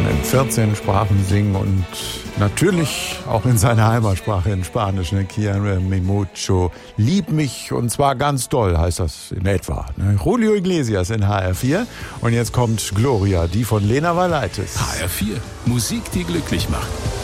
in 14 Sprachen singen und natürlich auch in seiner Heimatsprache in Spanisch. Ne? Quiéreme mucho, lieb mich und zwar ganz doll, heißt das in etwa. Ne? Julio Iglesias in HR4 und jetzt kommt Gloria, die von Lena Valaitis. HR4, Musik, die glücklich macht.